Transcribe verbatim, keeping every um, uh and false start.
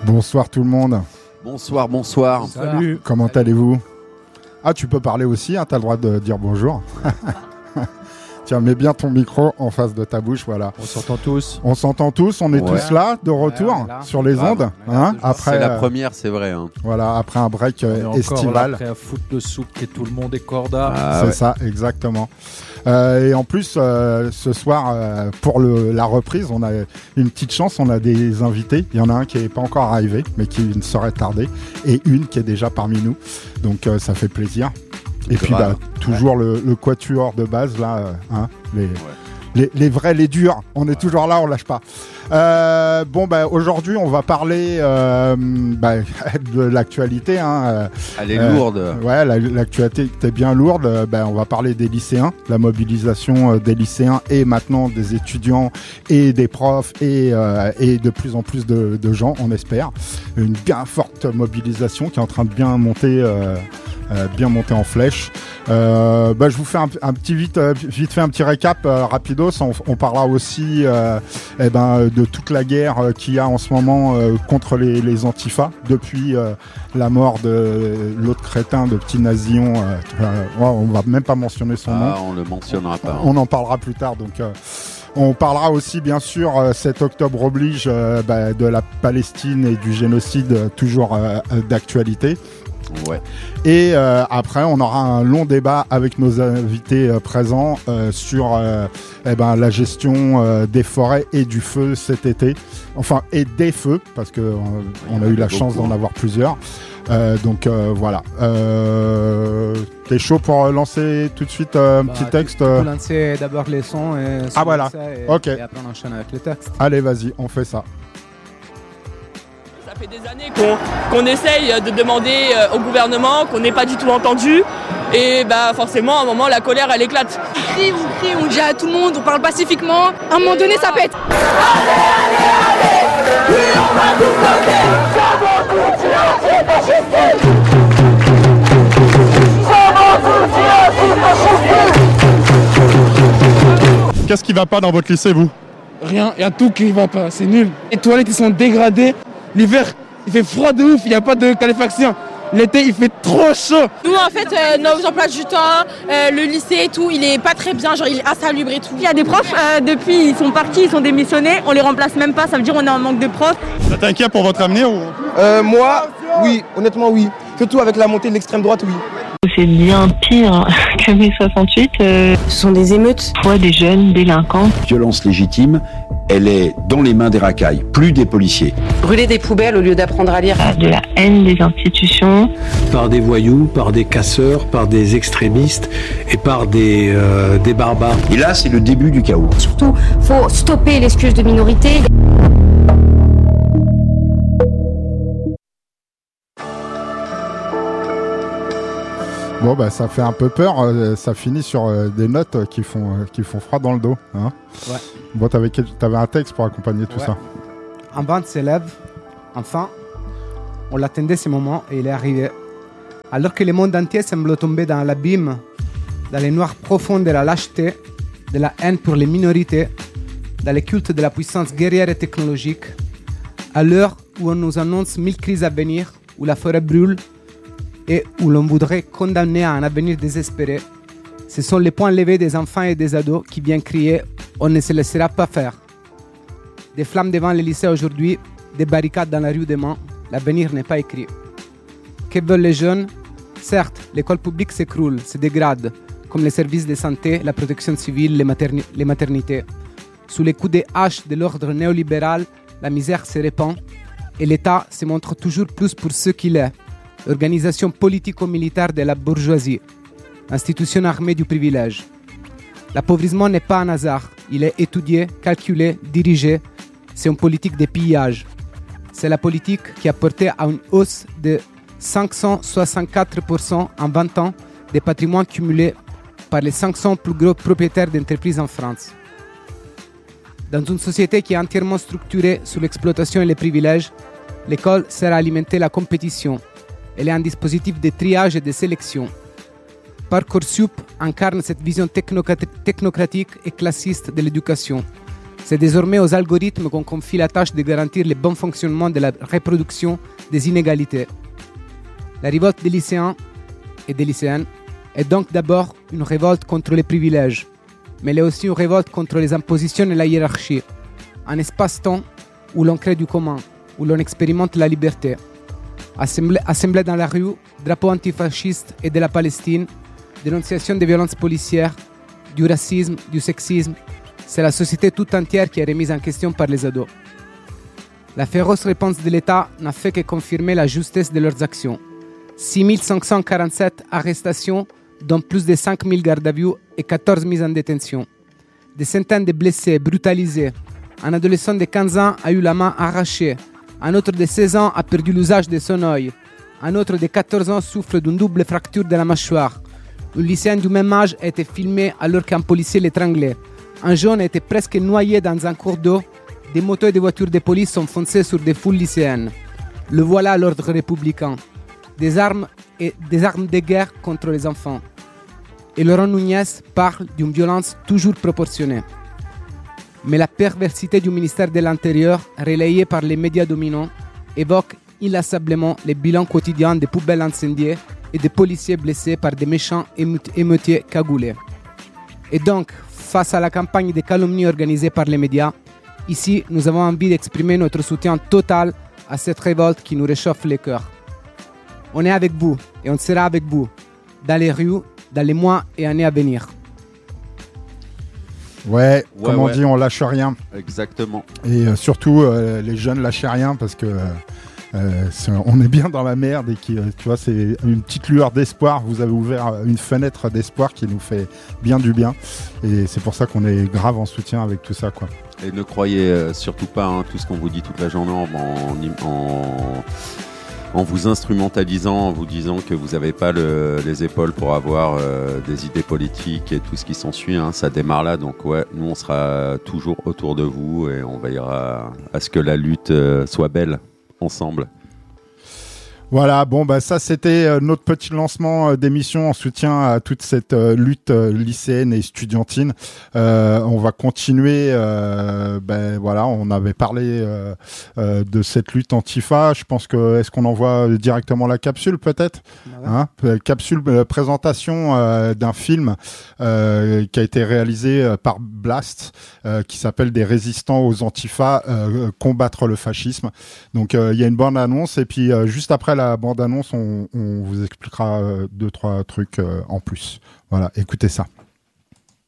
Bonsoir tout le monde. Bonsoir, bonsoir. Salut. Comment Salut. allez-vous? Ah, tu peux parler aussi, hein, tu as le droit de dire bonjour. Tiens, mets bien ton micro en face de ta bouche, voilà. On s'entend tous. On s'entend tous, on est ouais. tous là, de retour, ouais, là. sur les ondes. Ah, hein, après, c'est la première, c'est vrai. Hein. Voilà, après un break euh, estival. Là, après un foot de soupe et tout le monde est corda. Ah, c'est ouais. ça, exactement. Euh, et en plus, euh, ce soir, euh, pour le, la reprise, on a une petite chance, on a des invités. Il y en a un qui n'est pas encore arrivé, mais qui ne saurait tarder, et une qui est déjà parmi nous. Donc euh, ça fait plaisir. Et puis bah, toujours ouais. le, le quatuor de base là, euh, hein, les, ouais. les, les vrais, les durs. On est ouais. toujours là, on lâche pas. Euh, bon bah aujourd'hui on va parler euh, bah, de l'actualité. Hein, Elle est euh, lourde. Ouais, la, l'actualité est bien lourde. Bah, on va parler des lycéens, la mobilisation des lycéens et maintenant des étudiants et des profs et, euh, et de plus en plus de, de gens, on espère. Une bien forte mobilisation qui est en train de bien monter. Euh, Euh, bien monté en flèche. Euh, bah, je vous fais un, un petit vite, euh, vite fait un petit récap euh, rapidos. On, on parlera aussi euh, eh ben, de toute la guerre euh, qu'il y a en ce moment euh, contre les, les antifas depuis euh, la mort de l'autre crétin de Petit Nazillon. Euh, euh, on va même pas mentionner son ah, nom. On le mentionnera pas. Hein. On en parlera plus tard. Donc. Euh, On parlera aussi, bien sûr, euh, sept octobre oblige, euh, bah, de la Palestine et du génocide, euh, toujours euh, d'actualité. Ouais. Et euh, après, on aura un long débat avec nos invités euh, présents euh, sur euh, eh ben, la gestion euh, des forêts et du feu cet été. Enfin, et des feux, parce qu'on euh, a eu la chance d'en avoir plusieurs. Euh, donc euh, voilà. Euh, T'es chaud pour lancer tout de suite euh, un bah, petit texte Tu peux lancer d'abord les sons et, ah, voilà. et, ok. et après on enchaîne avec les textes. Allez, vas-y, on fait ça. Ça fait des années qu'on, qu'on essaye de demander au gouvernement, qu'on n'est pas du tout entendu. Et bah forcément, à un moment, la colère, elle éclate. On crie, on crie, on dit à tout le monde, on parle pacifiquement. À un moment donné, ça pète. Allez, allez, allez, oui, on va tout bloquer. Ça va tout tirer, c'est fasciste. Ça va tout tirer, c'est fasciste. Qu'est-ce qui va pas dans votre lycée, vous? Rien, il y a tout qui va pas, c'est nul. Les toilettes, ils sont dégradées. L'hiver, il fait froid de ouf, il n'y a pas de calefacción. L'été, il fait trop chaud. Nous, en fait, euh, nos emplois du temps, euh, le lycée et tout, il est pas très bien, genre il est insalubre et tout. Il y a des profs, euh, depuis, ils sont partis, ils sont démissionnés, on les remplace même pas, ça veut dire on est en manque de profs. Ça t'inquiète pour votre avenir ou... euh, Moi, oui, honnêtement, oui. Surtout avec la montée de l'extrême droite, oui. C'est bien pire que mai soixante-huit. Euh, Ce sont des émeutes. Fois des jeunes délinquants. Violence légitime, elle est dans les mains des racailles, plus des policiers. Brûler des poubelles au lieu d'apprendre à lire. De la haine des institutions. Par des voyous, par des casseurs, par des extrémistes et par des, euh, des barbares. Et là, c'est le début du chaos. Surtout, faut stopper l'excuse de minorité. Bon bah ça fait un peu peur, euh, ça finit sur euh, des notes qui font, euh, qui font froid dans le dos. Hein ouais. Bon, t'avais, quel... t'avais un texte pour accompagner tout ouais. ça. Un vent s'élève, enfin, on l'attendait ce moment et il est arrivé. Alors que le monde entier semble tomber dans l'abîme, dans les noirs profonds de la lâcheté, de la haine pour les minorités, dans les cultes de la puissance guerrière et technologique, à l'heure où on nous annonce mille crises à venir, où la forêt brûle, et où l'on voudrait condamner à un avenir désespéré, ce sont les poings levés des enfants et des ados qui viennent crier « On ne se laissera pas faire ». Des flammes devant les lycées aujourd'hui, des barricades dans la rue demain, l'avenir n'est pas écrit. Que veulent les jeunes? Certes, l'école publique s'écroule, se dégrade, comme les services de santé, la protection civile, les, materni- les maternités. Sous les coups des haches de l'ordre néolibéral, la misère se répand et l'État se montre toujours plus pour ce qu'il est. Organisation politico-militaire de la bourgeoisie, institution armée du privilège. L'appauvrissement n'est pas un hasard, il est étudié, calculé, dirigé. C'est une politique de pillage. C'est la politique qui a porté à une hausse de cinq cent soixante-quatre pour cent en vingt ans des patrimoines cumulés par les cinq cents plus gros propriétaires d'entreprises en France. Dans une société qui est entièrement structurée sur l'exploitation et les privilèges, l'école sert à alimenter la compétition. Elle est un dispositif de triage et de sélection. Parcoursup incarne cette vision technocratique et classiste de l'éducation. C'est désormais aux algorithmes qu'on confie la tâche de garantir le bon fonctionnement de la reproduction des inégalités. La révolte des lycéens et des lycéennes est donc d'abord une révolte contre les privilèges, mais elle est aussi une révolte contre les impositions et la hiérarchie, un espace-temps où l'on crée du commun, où l'on expérimente la liberté. Assemblée, assemblée dans la rue, drapeau antifasciste et de la Palestine, dénonciation des violences policières, du racisme, du sexisme, c'est la société tout entière qui est remise en question par les ados. La féroce réponse de l'État n'a fait que confirmer la justesse de leurs actions. six mille cinq cent quarante-sept arrestations, dont plus de cinq mille gardes à vue et quatorze mises en détention. Des centaines de blessés, brutalisés. Un adolescent de quinze ans a eu la main arrachée. Un autre de seize ans a perdu l'usage de son œil. Un autre de quatorze ans souffre d'une double fracture de la mâchoire. Une lycéenne du même âge a été filmée alors qu'un policier l'étranglait. Un jeune a été presque noyé dans un cours d'eau. Des motos et des voitures de police sont foncées sur des foules lycéennes. Le voilà l'ordre républicain. Des armes et des armes de guerre contre les enfants. Et Laurent Nunez parle d'une violence toujours proportionnée. Mais la perversité du ministère de l'Intérieur, relayée par les médias dominants, évoque inlassablement les bilans quotidiens des poubelles incendiées et des policiers blessés par des méchants émeutiers cagoulés. Et donc, face à la campagne de calomnie organisée par les médias, ici, nous avons envie d'exprimer notre soutien total à cette révolte qui nous réchauffe les cœurs. On est avec vous et on sera avec vous dans les rues, dans les mois et années à venir. Ouais, Ouais, comme on ouais. dit, on lâche rien. Exactement. Et euh, surtout, euh, les jeunes lâchez rien parce que euh, c'est- on est bien dans la merde et qui, euh, tu vois, c'est une petite lueur d'espoir. Vous avez ouvert une fenêtre d'espoir qui nous fait bien du bien. Et c'est pour ça qu'on est grave en soutien avec tout ça, quoi. Et ne croyez euh, surtout pas hein, tout ce qu'on vous dit toute la journée en, en, en, en vous instrumentalisant, en vous disant que vous n'avez pas le, les épaules pour avoir euh, des idées politiques et tout ce qui s'ensuit. Hein, ça démarre là, donc ouais, nous on sera toujours autour de vous et on veillera à ce que la lutte euh, soit belle ensemble. Voilà, bon, bah ça c'était euh, notre petit lancement euh, d'émission en soutien à toute cette euh, lutte euh, lycéenne et estudiantine. Euh, on va continuer. Euh, ben voilà, on avait parlé euh, euh, de cette lutte Antifa. Je pense que est-ce qu'on envoie directement la capsule peut-être, hein, P- capsule euh, présentation euh, d'un film euh, qui a été réalisé euh, par Blast, euh, qui s'appelle Des résistants aux Antifa, euh, combattre le fascisme. Donc euh, il y a une bande annonce et puis euh, juste après la bande annonce, on, on vous expliquera euh, deux trois trucs euh, en plus. Voilà, écoutez ça.